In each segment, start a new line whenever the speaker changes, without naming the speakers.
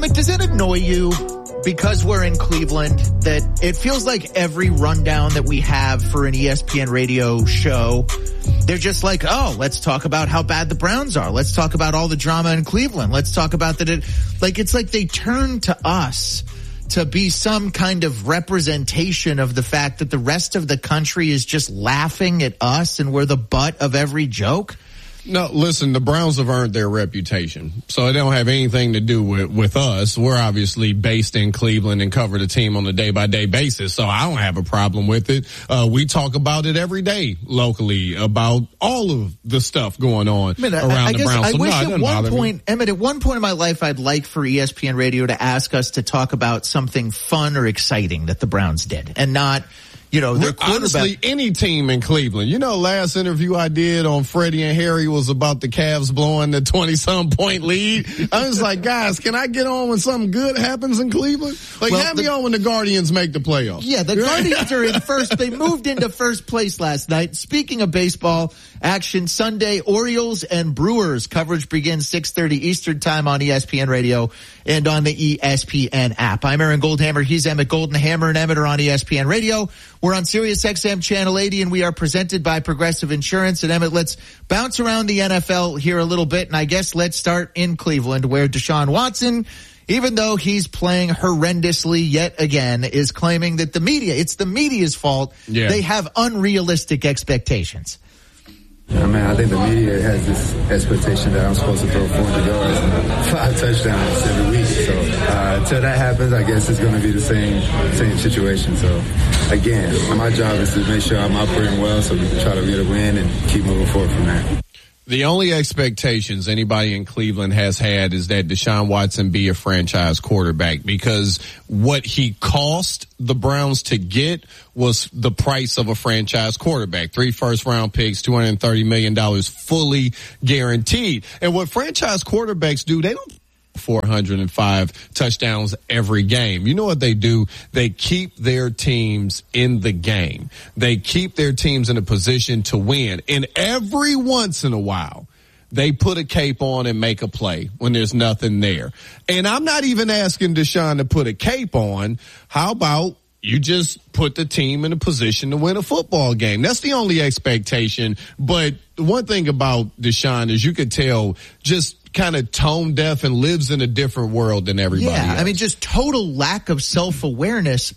But does it annoy you, because we're in Cleveland, that it feels like every rundown that we have for an ESPN radio show, they're just like, oh, let's talk about how bad the Browns are. Let's talk about all the drama in Cleveland. Let's talk about that. It's like they turn to us to be some kind of representation of the fact that the rest of the country is just laughing at us and we're the butt of every joke.
No, listen, the Browns have earned their reputation, so it don't have anything to do with us. We're obviously based in Cleveland and cover the team on a day-by-day basis, so I don't have a problem with it. We talk about it every day locally, about all of the stuff going on around the Browns.
I wish at one point, Emmett, at one point in my life, I'd like for ESPN Radio to ask us to talk about something fun or exciting that the Browns did, and not... their
honestly, any team in Cleveland. Last interview I did on Freddie and Harry was about the Cavs blowing the 20-some point lead. I was like, guys, can I get on when something good happens in Cleveland? Have me on when the Guardians make the playoffs.
Yeah, the Guardians are in first. They moved into first place last night. Speaking of baseball action, Sunday, Orioles and Brewers. Coverage begins 6:30 Eastern time on ESPN Radio and on the ESPN app. I'm Aaron Goldhammer. He's Emmett Golden. Hammer and Emmett are on ESPN Radio. We're on Sirius XM Channel 80, and we are presented by Progressive Insurance. And Emmett, let's bounce around the NFL here a little bit, and I guess let's start in Cleveland, where Deshaun Watson, even though he's playing horrendously yet again, is claiming that it's the media's fault. Yeah. They have unrealistic expectations.
I think the media has this expectation that I'm supposed to throw 400 yards and 5 touchdowns every week. So until that happens, I guess it's going to be the same situation. So again, my job is to make sure I'm operating well so we can try to get a win and keep moving forward from there.
The only expectations anybody in Cleveland has had is that Deshaun Watson be a franchise quarterback, because what he cost the Browns to get was the price of a franchise quarterback. 3 first-round picks, $230 million fully guaranteed. And what franchise quarterbacks do, they don't 405 touchdowns every game. You know what they do? They keep their teams in the game. They keep their teams in a position to win. And every once in a while, they put a cape on and make a play when there's nothing there. And I'm not even asking Deshaun to put a cape on. How about you just put the team in a position to win a football game? That's the only expectation. But one thing about Deshaun is you could tell just kind of tone deaf and lives in a different world than everybody else.
Just total lack of self-awareness.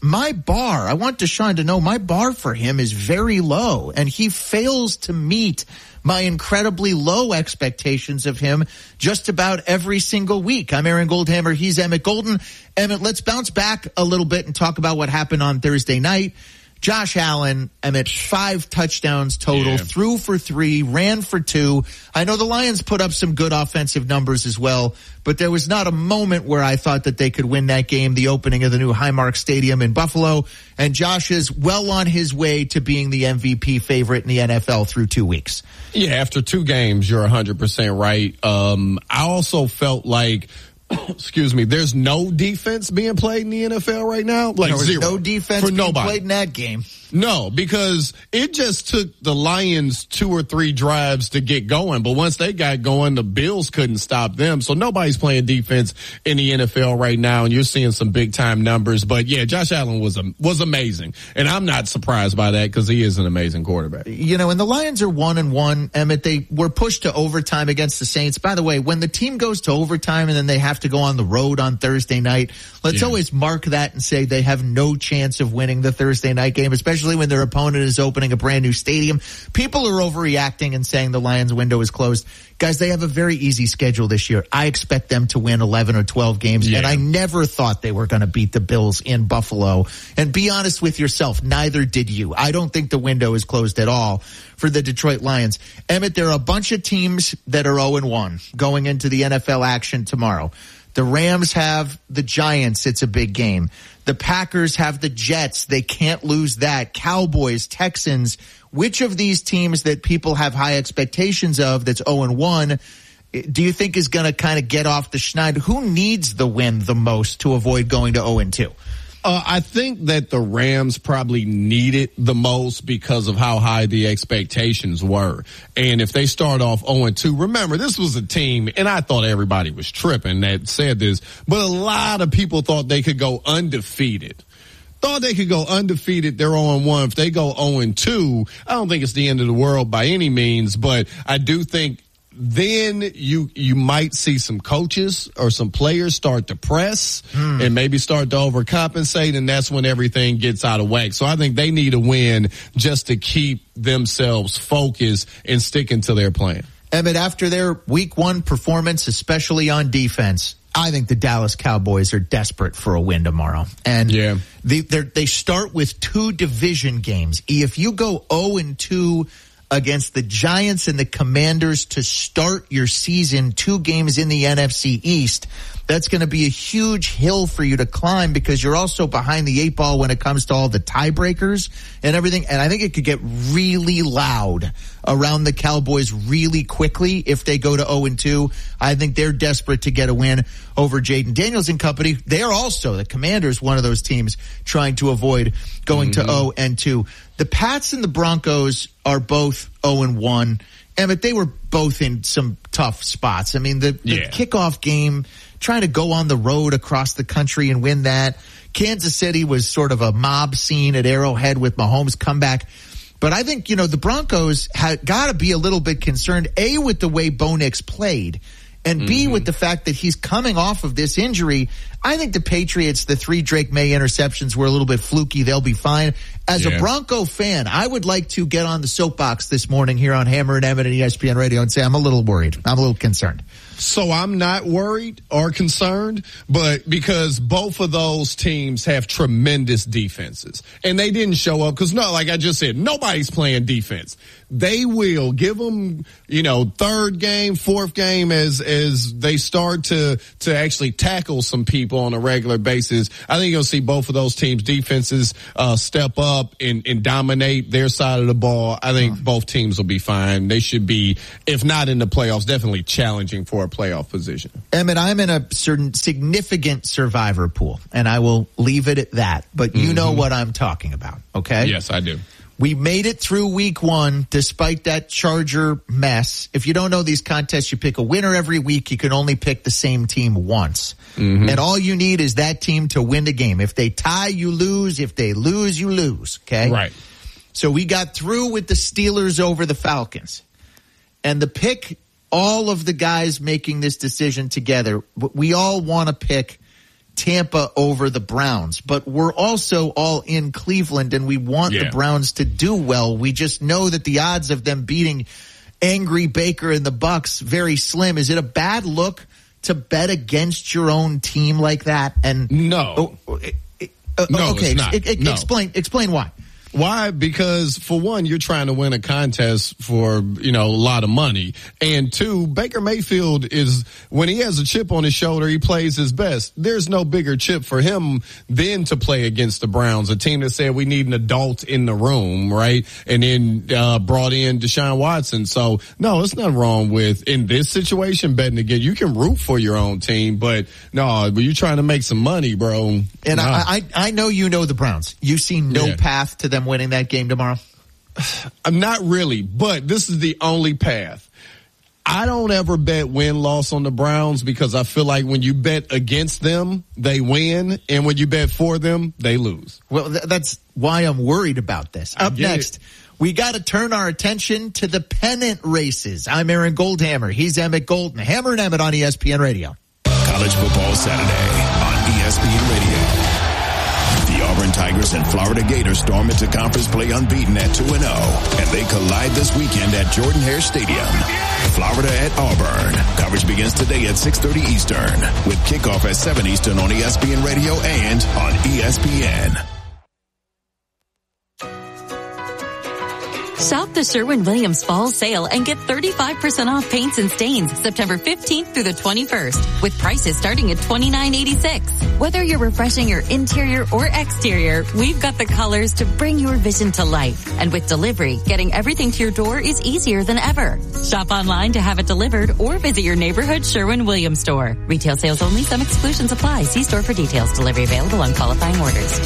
I want Deshaun to know my bar for him is very low, and he fails to meet my incredibly low expectations of him just about every single week. I'm Aaron Goldhammer. He's Emmett Golden. Emmett, let's bounce back a little bit and talk about what happened on Thursday night. Josh Allen, Emmett, 5 touchdowns total, threw for 3, ran for 2. I know the Lions put up some good offensive numbers as well, but there was not a moment where I thought that they could win that game, the opening of the new Highmark Stadium in Buffalo. And Josh is well on his way to being the MVP favorite in the NFL through 2 weeks.
Yeah, after 2 games, you're 100% right. I also felt like there's no defense being played in the NFL right now.
Zero. No defense being played in that game.
No, because it just took the Lions 2 or 3 drives to get going. But once they got going, the Bills couldn't stop them. So nobody's playing defense in the NFL right now, and you're seeing some big-time numbers. But, yeah, Josh Allen was amazing. And I'm not surprised by that because he is an amazing quarterback.
And the Lions are 1-1, Emmett. They were pushed to overtime against the Saints. By the way, when the team goes to overtime and then they have to go on the road on Thursday night, let's always mark that and say they have no chance of winning the Thursday night game, especially when their opponent is opening a brand new stadium. People are overreacting and saying the Lions window is closed. Guys, they have a very easy schedule this year. I expect them to win 11 or 12 games, and I never thought they were going to beat the Bills in Buffalo. And be honest with yourself, neither did you. I don't think the window is closed at all for the Detroit Lions. Emmett, there are a bunch of teams that are 0-1 going into the NFL action tomorrow. The Rams have the Giants. It's a big game. The Packers have the Jets. They can't lose that. Cowboys, Texans. Which of these teams that people have high expectations of that's 0-1 do you think is going to kind of get off the schneid? Who needs the win the most to avoid going to 0-2?
I think that the Rams probably need it the most because of how high the expectations were. And if they start off 0-2, remember, this was a team, and I thought everybody was tripping that said this, but a lot of people thought they could go undefeated. They're 0-1. If they go 0-2, I don't think it's the end of the world by any means, but I do think then you might see some coaches or some players start to press and maybe start to overcompensate, and that's when everything gets out of whack. So I think they need a win just to keep themselves focused and sticking to their plan.
Emmett, after their week 1 performance, especially on defense, I think the Dallas Cowboys are desperate for a win tomorrow. And they start with 2 division games. If you go 0-2 against the Giants and the Commanders to start your season, 2 games in the NFC East, that's going to be a huge hill for you to climb because you're also behind the 8 ball when it comes to all the tiebreakers and everything. And I think it could get really loud around the Cowboys really quickly if they go to 0-2. I think they're desperate to get a win over Jaden Daniels and company. They are also, the Commanders, one of those teams trying to avoid going to 0-2. The Pats and the Broncos are both 0-1. Emmett, they were both in some tough spots. I mean, the kickoff game, trying to go on the road across the country and win that. Kansas City was sort of a mob scene at Arrowhead with Mahomes' comeback. But I think, the Broncos had got to be a little bit concerned, A, with the way Bo Nix played, and B, with the fact that he's coming off of this injury. I think the Patriots, the 3 Drake May interceptions were a little bit fluky. They'll be fine. As a Bronco fan, I would like to get on the soapbox this morning here on Hammer and Emmett and ESPN Radio and say I'm a little worried. I'm a little concerned.
So I'm not worried or concerned, but because both of those teams have tremendous defenses and they didn't show up because like I just said, nobody's playing defense. They will give them, 3rd game, 4th game as they start to actually tackle some people on a regular basis. I think you'll see both of those teams' defenses step up and dominate their side of the ball. I think both teams will be fine. They should be, if not in the playoffs, definitely challenging for a playoff position.
Emmett, I'm in a certain significant survivor pool, and I will leave it at that. But you know what I'm talking about, okay?
Yes, I do.
We made it through week 1 despite that Charger mess. If you don't know these contests, you pick a winner every week. You can only pick the same team once. And all you need is that team to win the game. If they tie, you lose. If they lose, you lose. Okay?
Right.
So we got through with the Steelers over the Falcons. And the pick, all of the guys making this decision together, we all want to pick Tampa over the Browns, but we're also all in Cleveland and we want the Browns to do well. We just know that the odds of them beating Angry Baker and the Bucks very slim. Is it a bad look to bet against your own team like that? And
no,
okay,
it's not.
Explain why.
Why? Because for one, you're trying to win a contest for, a lot of money. And 2, Baker Mayfield is, when he has a chip on his shoulder, he plays his best. There's no bigger chip for him than to play against the Browns, a team that said we need an adult in the room, right? And then, brought in Deshaun Watson. So no, it's not wrong with, in this situation, betting again. You can root for your own team, but no, but you're trying to make some money, bro.
And I know you know the Browns. You see no path to them winning that game tomorrow?
I'm not really, but this is the only path. I don't ever bet win-loss on the Browns because I feel like when you bet against them, they win, and when you bet for them, they lose.
Well, that's why I'm worried about this. Up next, we got to turn our attention to the pennant races. I'm Aaron Goldhammer. He's Emmett Golden. Hammer and Emmett on ESPN Radio.
College Football Saturday on ESPN Radio. The Auburn Tigers and Florida Gators storm into conference play unbeaten at 2-0, and they collide this weekend at Jordan-Hare Stadium. Florida at Auburn. Coverage begins today at 6:30 Eastern, with kickoff at 7 Eastern on ESPN Radio and on ESPN.
Shop the Sherwin-Williams Fall Sale and get 35% off paints and stains September 15th through the 21st with prices starting at $29.86. Whether you're refreshing your interior or exterior, we've got the colors to bring your vision to life. And with delivery, getting everything to your door is easier than ever. Shop online to have it delivered or visit your neighborhood Sherwin-Williams store. Retail sales only. Some exclusions apply. See store for details. Delivery available on qualifying orders.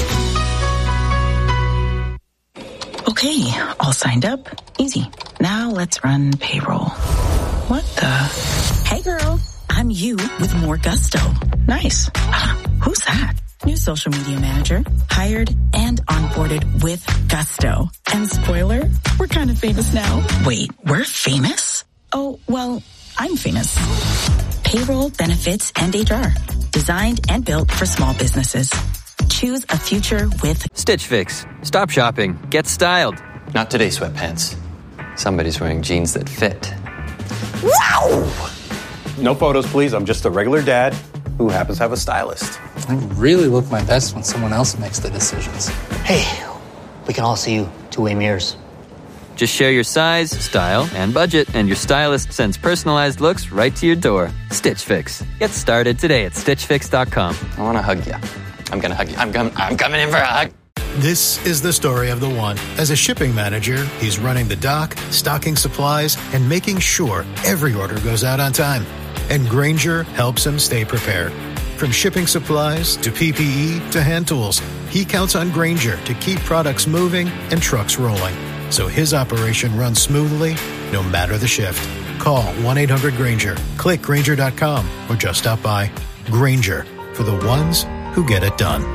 Okay, all signed up. Easy. Now let's run payroll. What the? Hey girl, I'm you with more gusto. Nice. Who's that? New social media manager. Hired and onboarded with gusto. And spoiler, we're kind of famous now. Wait, we're famous? Oh, well, I'm famous. Payroll, benefits, and HR. Designed and built for small businesses. Choose a future with
Stitch Fix. Stop shopping. Get styled. Not today, sweatpants. Somebody's wearing jeans that fit.
Wow! No photos, please. I'm just a regular dad who happens to have a stylist.
I really look my best when someone else makes the decisions.
Hey, we can all see you two-way mirrors.
Just share your size, style, and budget, and your stylist sends personalized looks right to your door. Stitch Fix. Get started today at StitchFix.com. I want to hug you. I'm going to hug you. I'm coming in for a hug.
This is the story of the one. As a shipping manager, he's running the dock, stocking supplies, and making sure every order goes out on time. And Grainger helps him stay prepared. From shipping supplies to PPE to hand tools, he counts on Grainger to keep products moving and trucks rolling. So his operation runs smoothly, no matter the shift. Call 1-800-GRAINGER, click Grainger.com, or just stop by. Grainger, for the ones who get it done.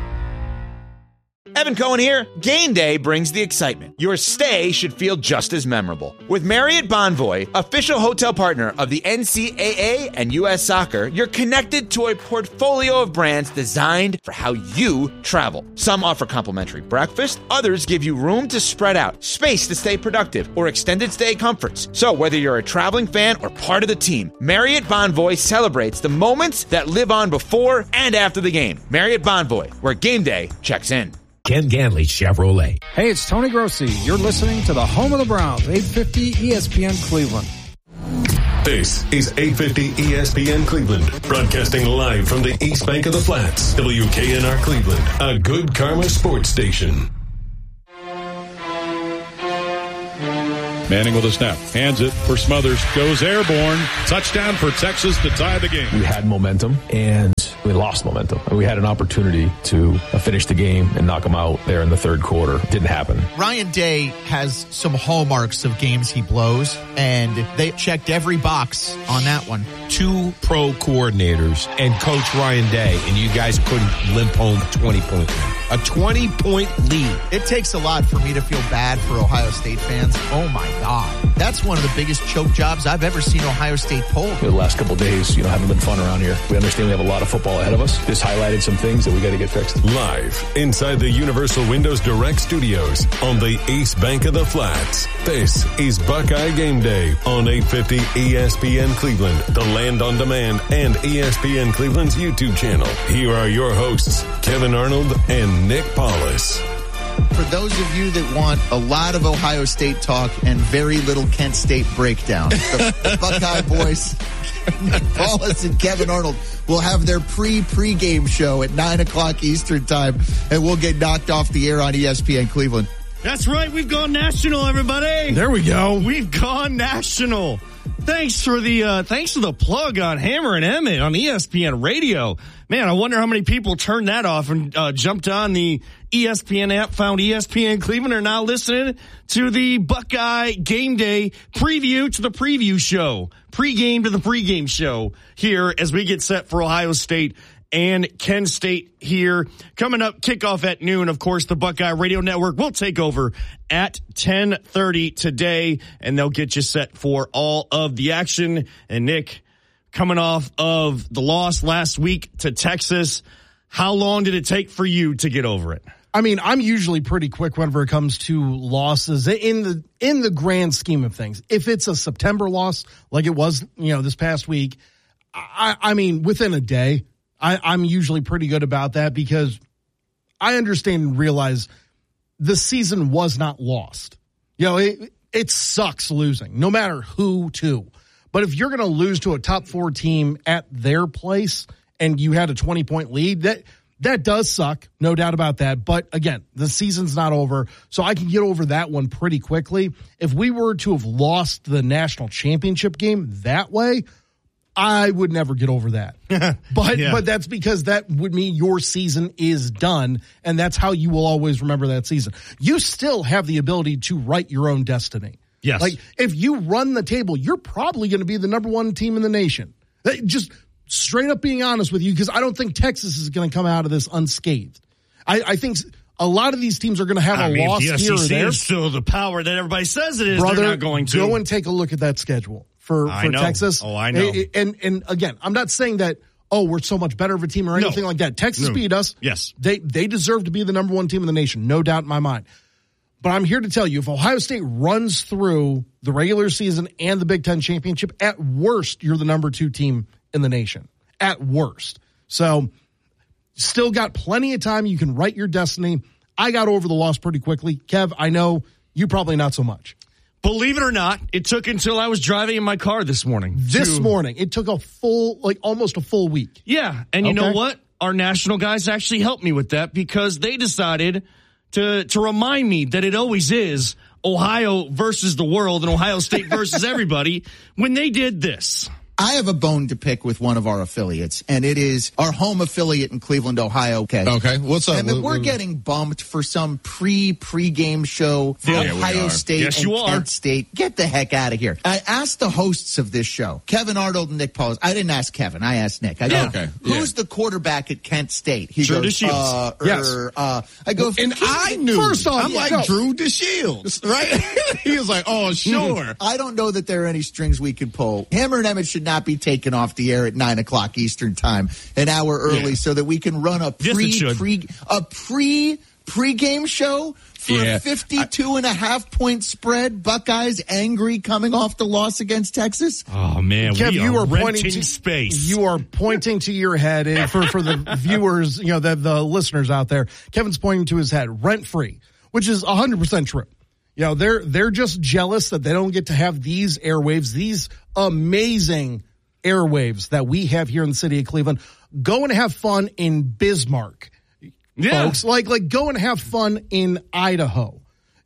Evan Cohen here. Game day brings the excitement. Your stay should feel just as memorable. With Marriott Bonvoy, official hotel partner of the NCAA and U.S. Soccer, you're connected to a portfolio of brands designed for how you travel. Some offer complimentary breakfast, others give you room to spread out, space to stay productive, or extended stay comforts. So whether you're a traveling fan or part of the team, Marriott Bonvoy celebrates the moments that live on before and after the game. Marriott Bonvoy, where game day checks in.
Ken Ganley Chevrolet.
Hey, it's Tony Grossi. You're listening to the home of the Browns, 850 ESPN Cleveland.
This is 850 ESPN Cleveland, broadcasting live from the East Bank of the Flats, WKNR Cleveland, a Good Karma sports station.
Manning with a snap, hands it for Smothers, goes airborne, touchdown for Texas to tie the game.
We had momentum and we lost momentum. We had an opportunity to finish the game and knock them out there in the third quarter. Didn't happen.
Ryan Day has some hallmarks of games he blows, and they checked every box on that one.
2 pro coordinators and Coach Ryan Day, and you guys couldn't limp home a 20-point lead. A 20-point lead.
It takes a lot for me to feel bad for Ohio State fans. Oh, my God. That's one of the biggest choke jobs I've ever seen Ohio State pull.
The last couple of days, haven't been fun around here. We understand we have a lot of football ahead of us. This highlighted some things that we got to get fixed.
Live inside the Universal Windows Direct Studios on the East Bank of the Flats. This is Buckeye Game Day on 850 ESPN Cleveland, the Land on Demand, and ESPN Cleveland's YouTube channel. Here are your hosts, Kevin Arnold and Nick Paulus.
For those of you that want a lot of Ohio State talk and very little Kent State breakdown, the Buckeye boys, Nick Paulus and Kevin Arnold, will have their pre-game show at 9 o'clock Eastern time, and we'll get knocked off the air on ESPN Cleveland.
That's right. We've gone national, everybody.
There we go.
We've gone national. Thanks for the plug on Hammer and Emmett on ESPN Radio. Man, I wonder how many people turned that off and jumped on the ESPN app, found ESPN Cleveland, are now listening to the Buckeye Game Day preview to the preview show, pregame to the pregame show here as we get set for Ohio State and Kent State here. Coming up, kickoff at noon. Of course, the Buckeye Radio Network will take over at 10:30 today, and they'll get you set for all of the action. And Nick, coming off of the loss last week to Texas, how long did it take for you to get over it?
I mean, I'm usually pretty quick whenever it comes to losses in the grand scheme of things. If it's a September loss like it was, this past week, I mean, within a day, I'm usually pretty good about that because I understand and realize the season was not lost. It sucks losing, no matter who to. But if you're going to lose to a top 4 team at their place and you had a 20-point lead, that does suck, no doubt about that. But again, the season's not over, so I can get over that one pretty quickly. If we were to have lost the national championship game that way, I would never get over that. But that's because that would mean your season is done, and that's how you will always remember that season. You still have the ability to write your own destiny.
Yes.
Like, if you run the table, you're probably going to be the number 1 team in the nation. Just straight up being honest with you, because I don't think Texas is going to come out of this unscathed. I think a lot of these teams are going to have a loss
if the
here or
SEC
there.
is still the power that everybody says it is.
Brother,
they're not going to.
Go and take a look at that schedule for Texas.
Oh, I know.
And again, I'm not saying that, we're so much better of a team or anything like that. Texas beat us.
Yes.
They deserve to be the number 1 team in the nation, no doubt in my mind. But I'm here to tell you, if Ohio State runs through the regular season and the Big Ten championship, at worst, you're the number 2 team in the nation. At worst. So, still got plenty of time. You can write your destiny. I got over the loss pretty quickly. Kev, I know you probably not so much.
Believe it or not, it took until I was driving in my car this morning.
This morning. It took almost a full week.
Yeah. And you know what? Our national guys actually helped me with that because they decided to remind me that it always is Ohio versus the world and Ohio State versus everybody when they did this.
I have a bone to pick with one of our affiliates, and it is our home affiliate in Cleveland, Ohio.
Okay. What's up?
And we're getting bumped for some pre-game show for Ohio State and Kent State. Get the heck out of here. I asked the hosts of this show, Kevin Arnold and Nick Pauls. I didn't ask Kevin. I asked Nick. I go, who's the quarterback at Kent State? He goes,
DeShields.
I go,
and I knew.
First off,
I'm like, Drew DeShields, right? He was like, oh, sure.
I don't know that there are any strings we can pull. Hammer and Emmett should not be taken off the air at 9:00 Eastern time, an hour early, so that we can run a pre-game show for a 52.5-point spread. Buckeyes angry coming off the loss against Texas.
Oh man,
Kev,
you are pointing to space.
You are pointing to your head, and for the viewers, the listeners out there. Kevin's pointing to his head, rent free, which is 100% true. They're just jealous that they don't get to have these airwaves, these amazing airwaves that we have here in the city of Cleveland. Go and have fun in Bismarck, folks. Like go and have fun in Idaho.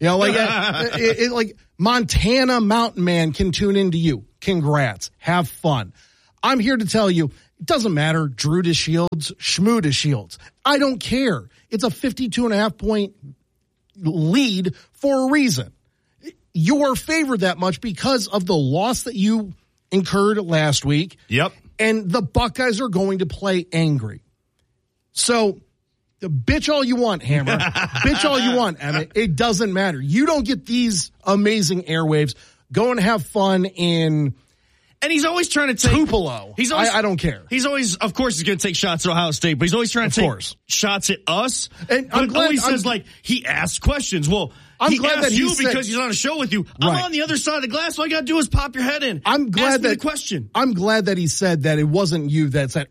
Like Montana Mountain Man can tune into you. Congrats. Have fun. I'm here to tell you, it doesn't matter. Drew DeShields, Shmoo DeShields. I don't care. It's a 52.5-point lead for a reason. You are favored that much because of the loss that you incurred last week.
Yep.
And the Buckeyes are going to play angry. So, bitch all you want, Hammer. Bitch all you want, Emmett. It doesn't matter. You don't get these amazing airwaves. Go and have fun in...
And he's always trying to take
Tupelo. I don't care.
He's always, of course, he's going to take shots at Ohio State, but he's always trying to take shots at us.
And I'm glad
says he asks questions. Well,
I'm glad that
because he's on a show with you.
Right.
I'm on the other side of the glass. All you got to do is pop your head in.
I'm glad
Ask me the question.
I'm glad that he said that it wasn't you that said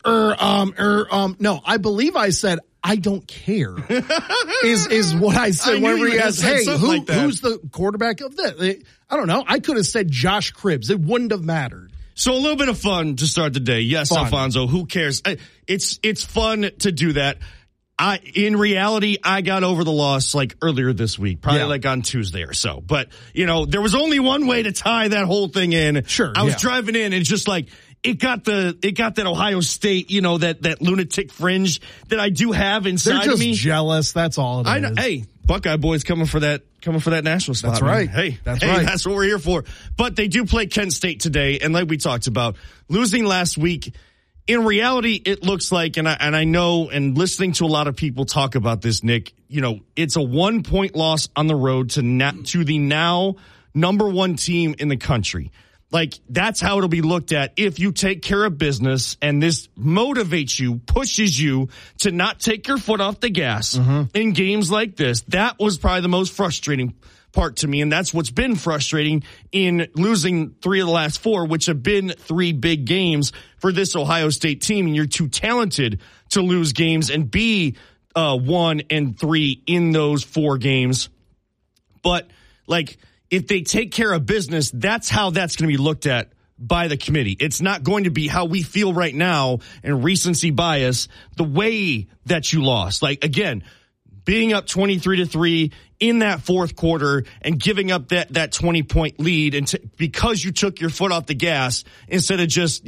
No, I believe I said I don't care. is what I said whenever he asked, hey, who's the quarterback of this? I don't know. I could have said Josh Cribbs. It wouldn't have mattered.
So a little bit of fun to start the day. Yes, fun. Alfonso, who cares? It's fun to do that. In reality, I got over the loss earlier this week, probably on Tuesday or so. But, there was only one way to tie that whole thing in.
Sure.
I was driving in and just it got that Ohio State, that lunatic fringe that I do have inside
of me.
They're
just jealous. That's all it is.
I know. Hey, Buckeye boys coming for that national spot.
That's right.
Man.
That's right.
That's what we're here for. But they do play Kent State today, and like we talked about, losing last week, in reality, it looks like, and I know, and listening to a lot of people talk about this, Nick, it's a 1-point loss on the road to the now number 1 team in the country. That's how it'll be looked at if you take care of business, and this motivates you, pushes you to not take your foot off the gas in games like this. That was probably the most frustrating part to me, and that's what's been frustrating in losing 3 of the last 4, which have been 3 big games for this Ohio State team, and you're too talented to lose games and be 1 and 3 in those 4 games. But if they take care of business, that's how that's going to be looked at by the committee. It's not going to be how we feel right now and recency bias, the way that you lost. Like, again, being up 23-3 in that fourth quarter and giving up that 20-point lead and because you took your foot off the gas instead of just,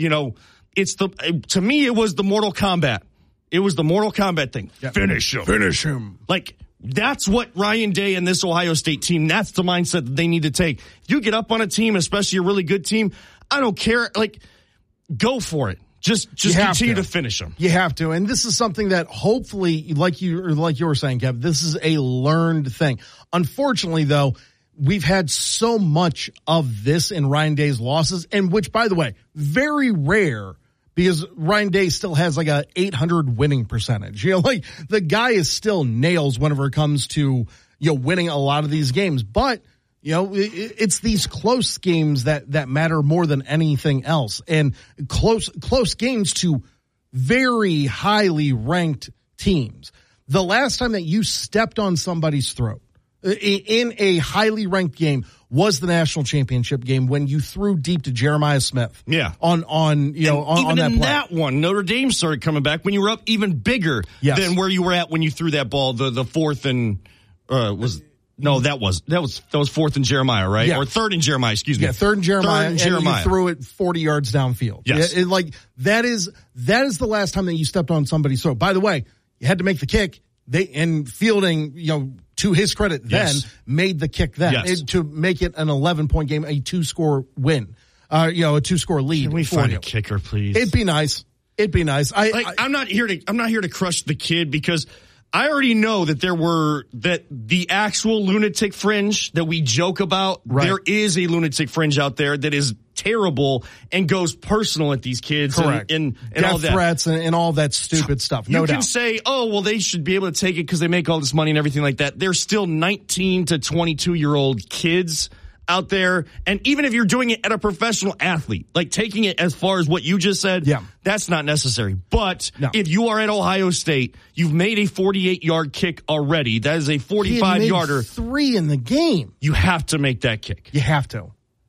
to me, it was the Mortal Kombat. It was the Mortal Kombat thing. Yep. Finish him. Like, that's what Ryan Day and this Ohio State team, that's the mindset that they need to take. You get up on a team, especially a really good team, I don't care. Like, go for it. Just continue to finish them.
You have to. And this is something that hopefully, like you were saying, Kev, this is a learned thing. Unfortunately, though, we've had so much of this in Ryan Day's losses, and which, by the way, very rare, because Ryan Day still has like a 800 winning percentage. Like, the guy is still nails whenever it comes to, winning a lot of these games. But, it's these close games that matter more than anything else. And close games to very highly ranked teams. The last time that you stepped on somebody's throat in a highly ranked game was the national championship game when you threw deep to Jeremiah Smith.
Yeah.
On that play.
That one, Notre Dame started coming back when you were up even bigger than where you were at when you threw that ball, the fourth and that was fourth and Jeremiah, right?
Yeah.
Or third and Jeremiah, excuse me.
Yeah, third and Jeremiah. And you threw it 40 yards downfield.
Yes.
That is the last time that you stepped on somebody's throat. By the way, you had to make the kick. And Fielding, to his credit, made the kick to make it an 11-point game, a 2-score win, a 2-score lead.
Can we find a kicker, please?
It'd be nice.
I'm not here to crush the kid, because I already know that that the actual lunatic fringe that we joke about, right. There is a lunatic fringe out there that is terrible and goes personal at these kids.
Correct.
And
death
all that.
threats and all that stupid stuff. No doubt.
You can say, oh, well, they should be able to take it because they make all this money and everything like that. They're still 19 to 22-year-old kids out there. And even if you're doing it at a professional athlete, like taking it as far as what you just said, that's not necessary. But if you are at Ohio State, you've made a 48-yard kick already. That is a 45-yarder.
3 in the game.
You have to make that kick.
You have to.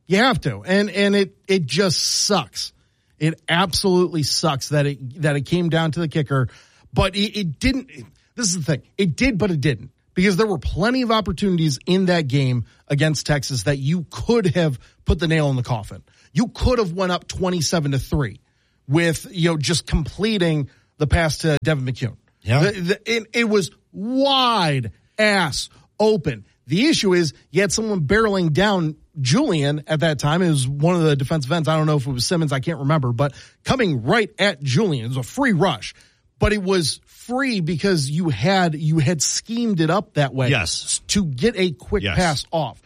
And it just sucks. It absolutely sucks that it came down to the kicker. But it didn't. This is the thing. It did, but it didn't. Because there were plenty of opportunities in that game against Texas that you could have put the nail in the coffin. You could have went up 27-3 with, just completing the pass to Devin McCune.
Yeah.
It was wide ass open. The issue is you had someone barreling down Julian at that time. It was one of the defensive ends. I don't know if it was Simmons. I can't remember, but coming right at Julian. It was a free rush, but it was free because you had schemed it up that way.
Yes.
To get a quick pass off.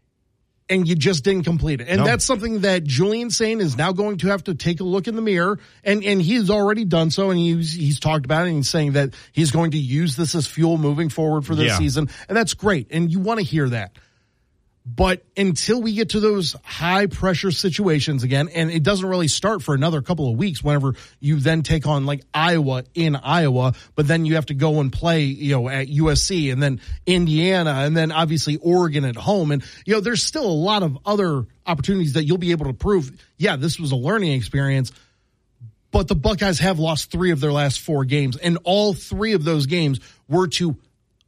And you just didn't complete it. And that's something that Julian Sain is now going to have to take a look in the mirror. And he's already done so. And he's talked about it. And he's saying that he's going to use this as fuel moving forward for this season. And that's great. And you want to hear that. But until we get to those high pressure situations again, and it doesn't really start for another couple of weeks whenever you then take on like Iowa in Iowa, but then you have to go and play, at USC and then Indiana and then obviously Oregon at home. And, there's still a lot of other opportunities that you'll be able to prove, this was a learning experience. But the Buckeyes have lost 3 of their last 4 games, and all 3 of those games were to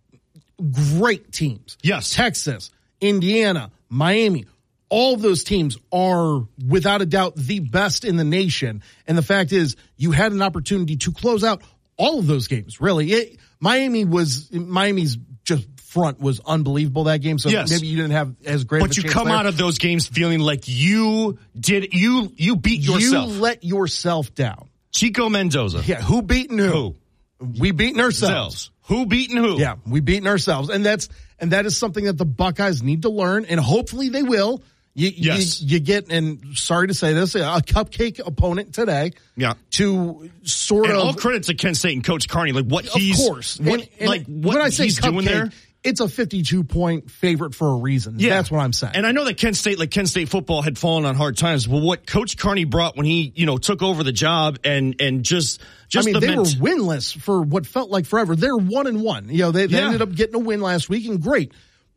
great teams.
Yes.
Texas, Indiana, Miami, all of those teams are without a doubt the best in the nation. And the fact is you had an opportunity to close out all of those games. Really, Miami's just front was unbelievable that game. So maybe you didn't have as great
but
of a
you
chance
come
there.
Out of those games feeling like you beat yourself.
You let yourself down.
Chico Mendoza.
Yeah. Who beaten who? We beaten ourselves.
Who beaten who?
Yeah. We beaten ourselves. And that is something that the Buckeyes need to learn, and hopefully they will. You get, and sorry to say this, a cupcake opponent today.
Yeah.
To sort of.
All credit to Kent State and Coach Carney, like what he's.
Of course.
What
when I say
he's
cupcake,
doing there.
It's a 52-point favorite for a reason. Yeah. That's what I'm saying.
And I know that Kent State football had fallen on hard times. But what Coach Carney brought when he, took over the job and just
they were winless for what felt like forever. They're 1-1. They ended up getting a win last week, and great.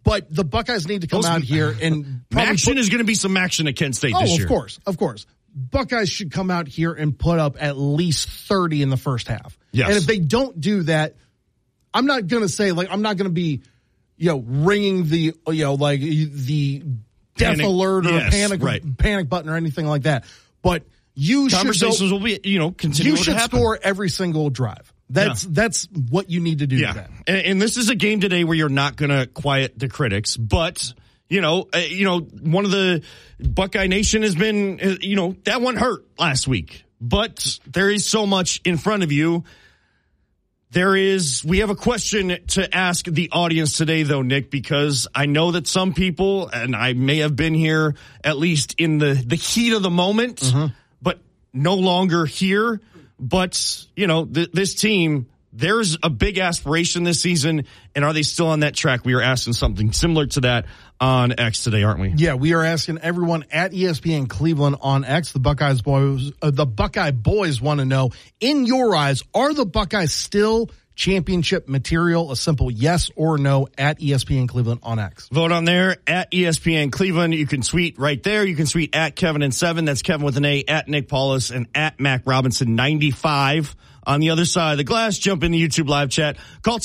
But the Buckeyes need to come out here and
action is going to be some action at Kent State this year.
Of course. Buckeyes should come out here and put up at least 30 in the first half.
Yes.
And if they don't do that, I'm not going to say I'm not going to be, ringing the, the death alert or panic button or anything like that. But
conversations will be, continue.
You should score every single drive. That's what you need to do.
Yeah. And this is a game today where you're not going to quiet the critics, but one of the Buckeye Nation has been, that one hurt last week, but there is so much in front of you. We have a question to ask the audience today, though, Nick, because I know that some people, and I may have been here at least in the heat of the moment, but no longer here. But, this team, there's a big aspiration this season, and are they still on that track? We are asking something similar to that on X today, aren't we?
Yeah, we are asking everyone at ESPN Cleveland on X. The Buckeye boys want to know, in your eyes, are the Buckeyes still championship material? A simple yes or no at ESPN Cleveland on X.
Vote on there at ESPN Cleveland. You can tweet right there. You can tweet at Kevin7. That's Kevin with an A, at Nick Paulus, and at Mac Robinson 95. On the other side of the glass, jump in the YouTube live chat. Call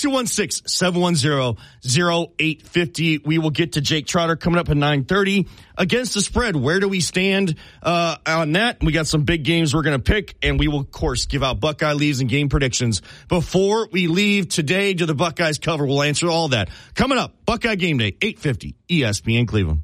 216-710-0850. We will get to Jake Trotter coming up at 9:30. Against the spread, where do we stand on that? We got some big games we're going to pick, and we will, of course, give out Buckeye leads and game predictions. Before we leave today, do the Buckeyes cover? We'll answer all that. Coming up, Buckeye Game Day, 8:50, ESPN Cleveland.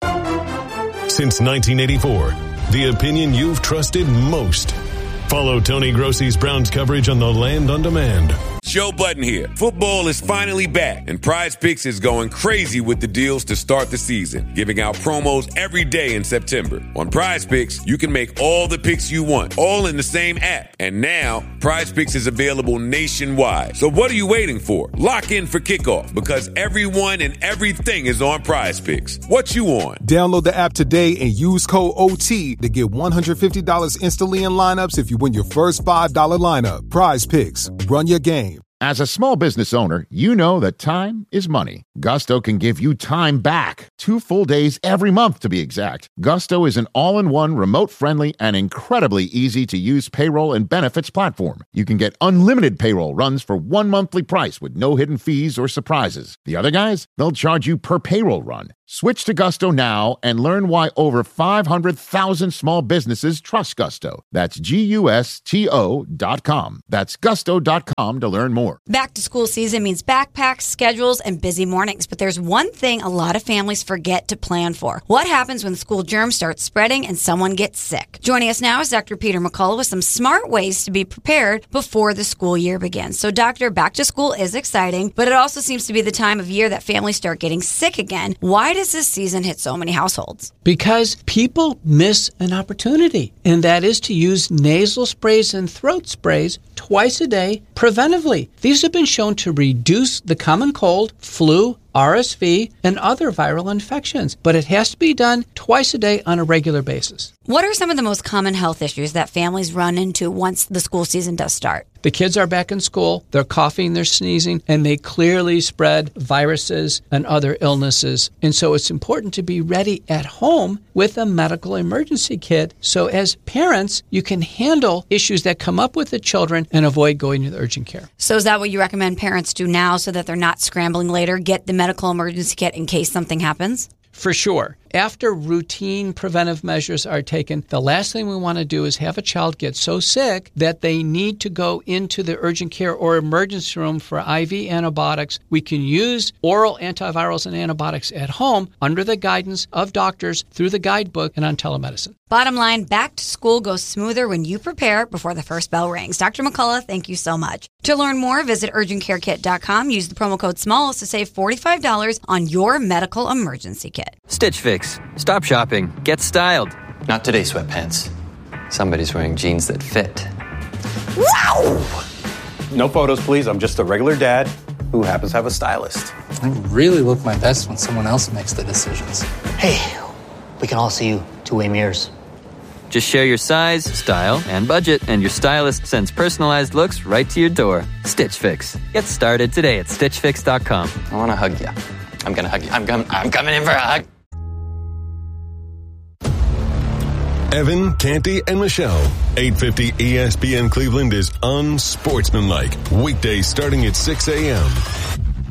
Since 1984, the opinion you've trusted most. Follow Tony Grossi's Browns coverage on the Land on Demand.
Joe Budden here. Football is finally back, and Prize Picks is going crazy with the deals to start the season, giving out promos every day in September. On Prize Picks, you can make all the picks you want, all in the same app. And now, Prize Picks is available nationwide. So what are you waiting for? Lock in for kickoff, because everyone and everything is on Prize Picks. What you on?
Download the app today and use code OT to get $150 instantly in lineups if you win your first $5 lineup. Prize Picks. Run your game.
As a small business owner, you know that time is money. Gusto can give you time back. 2 full days every month, to be exact. Gusto is an all-in-one, remote-friendly, and incredibly easy-to-use payroll and benefits platform. You can get unlimited payroll runs for one monthly price with no hidden fees or surprises. The other guys, they'll charge you per payroll run. Switch to Gusto now and learn why over 500,000 small businesses trust Gusto. That's GUSTO.com. That's gusto.com to learn more.
Back to school season means backpacks, schedules, and busy mornings. But there's one thing a lot of families forget to plan for. What happens when school germs start spreading and someone gets sick? Joining us now is Dr. Peter McCullough with some smart ways to be prepared before the school year begins. So, Doctor, back to school is exciting, but it also seems to be the time of year that families start getting sick again. Why does this season hit so many households?
Because people miss an opportunity, and that is to use nasal sprays and throat sprays twice a day preventively. These have been shown to reduce the common cold, flu, RSV, and other viral infections, but it has to be done twice a day on a regular basis.
What are some of the most common health issues that families run into once the school season does start?
The kids are back in school, they're coughing, they're sneezing, and they clearly spread viruses and other illnesses. And so it's important to be ready at home with a medical emergency kit. So as parents, you can handle issues that come up with the children and avoid going to the urgent care.
So is that what you recommend parents do now so that they're not scrambling later? Get the medical emergency kit in case something happens?
For sure. After routine preventive measures are taken, the last thing we want to do is have a child get so sick that they need to go into the urgent care or emergency room for IV antibiotics. We can use oral antivirals and antibiotics at home under the guidance of doctors through the guidebook and on telemedicine.
Bottom line, back to school goes smoother when you prepare before the first bell rings. Dr. McCullough, thank you so much. To learn more, visit urgentcarekit.com. Use the promo code SMALLS to save $45 on your medical emergency kit.
Stitch Fix. Stop shopping. Get styled. Not today, sweatpants. Somebody's wearing jeans that fit.
Wow! No photos, please. I'm just a regular dad who happens to have a stylist.
I really look my best when someone else makes the decisions.
Hey, we can all see you two-way mirrors.
Just share your size, style, and budget, and your stylist sends personalized looks right to your door. Stitch Fix. Get started today at StitchFix.com. I want to hug you. I'm gonna hug you. I'm coming in for a hug.
Evan, Canty, and Michelle. 850 ESPN Cleveland is unsportsmanlike. Weekdays starting at 6 a.m.